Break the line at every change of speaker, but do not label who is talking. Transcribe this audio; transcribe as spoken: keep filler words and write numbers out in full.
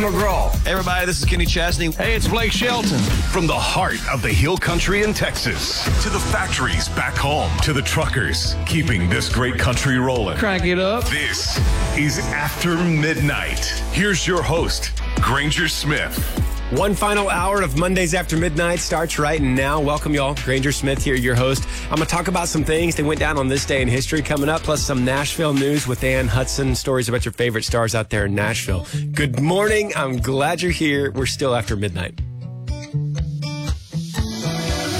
McGraw.
Hey everybody, this is Kenny Chesney.
Hey, it's Blake Shelton.
From the heart of the Hill Country in Texas to the factories back home to the truckers keeping this great country rolling.
Crank it up.
This is After Midnight. Here's your host, Granger Smith.
One final hour of Mondays After Midnight starts right now. Welcome, y'all. Granger Smith here, your host. I'm going to talk about some things that went down on this day in history coming up, plus some Nashville news with Ann Hudson, stories about your favorite stars out there in Nashville. Good morning. I'm glad you're here. We're still after midnight.